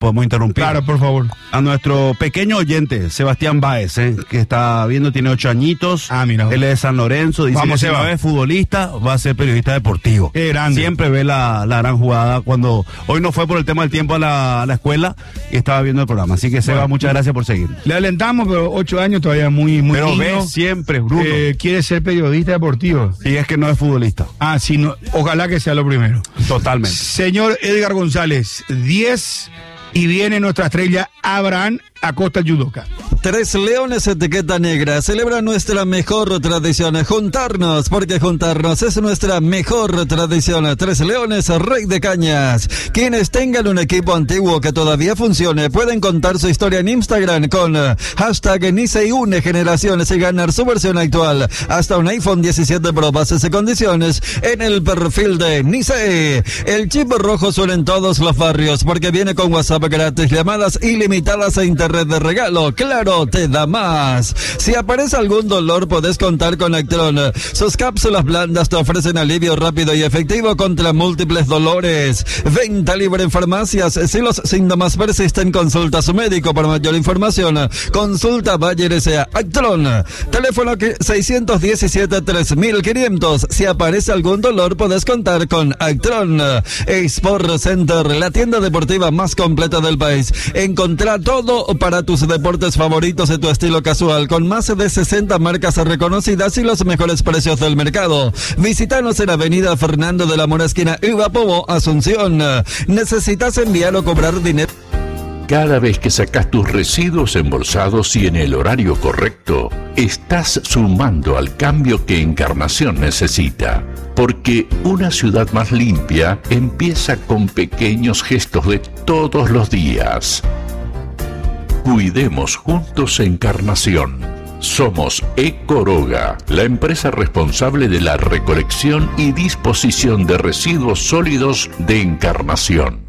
podemos interrumpir. Claro, por favor. A nuestro pequeño oyente, Sebastián Báez, que está viendo, tiene 8 añitos. Mira. Él es de San Lorenzo, dice Vamos, que si no es futbolista, va a ser periodista deportivo. Qué grande. Siempre ve la gran jugada cuando... Hoy no fue por el tema del tiempo a la escuela y estaba viendo el programa. Así que, Seba, muchas gracias por seguir. Le alentamos, pero 8 años todavía muy Pero niño. ve siempre, Bruno. Quiere ser periodista deportivo. Y es que no es futbolista. Sí, no, ojalá que sea lo primero. Totalmente. Señor Edgar González, 10 y viene nuestra estrella Abraham Acosta Yudoka. Tres Leones Etiqueta Negra celebra nuestra mejor tradición, juntarnos, porque juntarnos es nuestra mejor tradición. Tres Leones, Rey de Cañas. Quienes tengan un equipo antiguo que todavía funcione pueden contar su historia en Instagram con hashtag Nice y une generaciones y ganar su versión actual. Hasta un iPhone 17 Pro, bases y condiciones en el perfil de Nice. El chip rojo suena en todos los barrios porque viene con WhatsApp gratis, llamadas ilimitadas e internet de regalo. Claro, te da más. Si aparece algún dolor, podés contar con Actron. Sus cápsulas blandas te ofrecen alivio rápido y efectivo contra múltiples dolores. Venta libre en farmacias. Si los síntomas persisten, consulta a su médico. Para mayor información, consulta Bayer S.A. Actron. Teléfono 617-3500. Si aparece algún dolor, podés contar con Actron. Sport Center, la tienda deportiva más completa del país. Encontrá todo para tus deportes favoritos y tu estilo casual, con más de 60 marcas reconocidas y los mejores precios del mercado. Visítanos en Avenida Fernando de la Mora, esquina Uvapovo, Asunción. ¿Necesitas enviar o cobrar dinero? Cada vez que sacas tus residuos embolsados y en el horario correcto, estás sumando al cambio que Encarnación necesita. Porque una ciudad más limpia empieza con pequeños gestos de todos los días. Cuidemos juntos Encarnación. Somos Ecoroga, la empresa responsable de la recolección y disposición de residuos sólidos de Encarnación.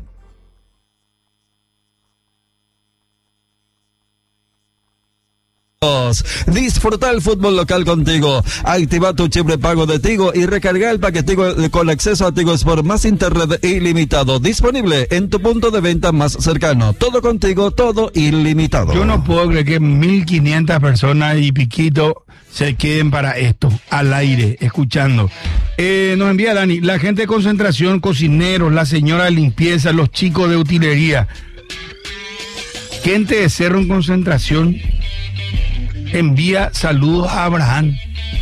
Disfruta el fútbol local con Tigo. Activa tu chip de pago de Tigo y recarga el paquetico con acceso a Tigo Sport más internet ilimitado. Disponible en tu punto de venta más cercano. Todo contigo, todo ilimitado. Yo no puedo creer que 1.500 personas y piquito se queden para esto, al aire, escuchando. Nos envía Dani, la gente de concentración, cocineros, la señora de limpieza, los chicos de utilería. Gente de Cerro en concentración envía saludos a Abraham.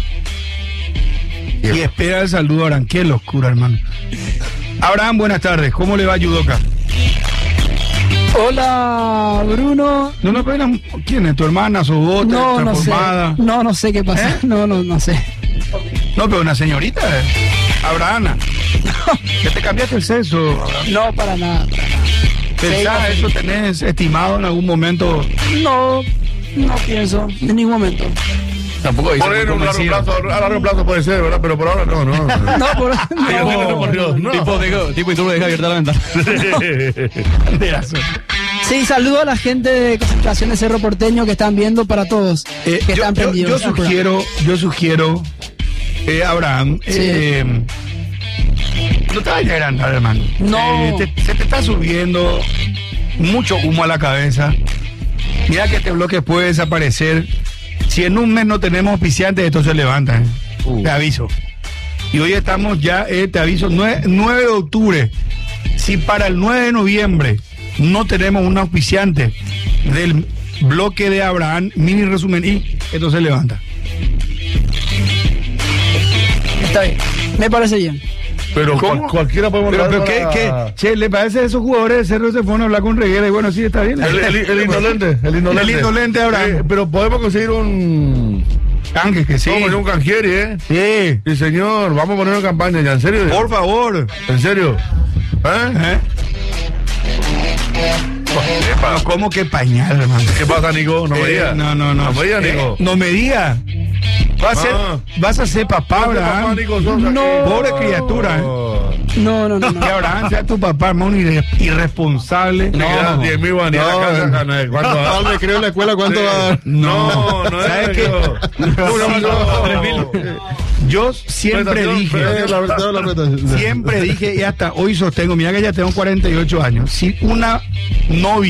Y espera el saludo a Abraham. Qué locura, hermano. Abraham, buenas tardes. ¿Cómo le va Yudoka? Hola, Bruno. No, pero ¿quién es? ¿Tu hermana, su voz transformada? No sé qué pasa. No sé. No, pero una señorita. Abraham. ¿Ya te cambiaste el sexo, Abraham? No, para nada. ¿Pensás eso tenés estimado en algún momento? No pienso, en ningún momento. Tampoco dice. Poner un a largo plazo puede ser, ¿verdad? Pero por ahora no. No, por Dios, no. Tipo y tú lo dejas abierta la ventana. Sí, saludo a la gente de Concentración de Cerro Porteño que están viendo, para todos que están prendidos. Yo sugiero, Abraham, sí. No te vayas a agrandar, hermano. No. Se te está subiendo mucho humo a la cabeza. Mira que este bloque puede desaparecer. Si en un mes no tenemos auspiciantes, esto se levanta. Te aviso. Y hoy estamos ya, te aviso, 9 de octubre. Si para el 9 de noviembre no tenemos un auspiciante del bloque de Abraham, mini resumen, y esto se levanta. Está bien, me parece bien. Pero cualquiera podemos hablar. Pero ¿qué? Che, ¿le parece a esos jugadores de Cerro se fueron a hablar con Reguera? Y bueno, sí, está bien. El indolente, Abraham. Pero podemos conseguir un canje, que sí. Vamos a poner un canjieri, ¿eh? Sí. Sí, señor. Vamos a poner una campaña ya, ¿en serio? Por favor. ¿En serio? ¿Cómo que pañal, hermano? ¿Qué pasa, Nico? No me digas. No. No me digas, Nico. No me digas. Vas a ser papá, Abraham. No. Pobre criatura. No. Que Abraham sea tu papá, hermano, irresponsable. No, 10.000 guaníes a la casa. ¿Cuánto me creo en la escuela? ¿Cuánto va? No, ¿sabes qué? Yo siempre dije, y hasta hoy sostengo, mira que ya tengo 48 años, si una novia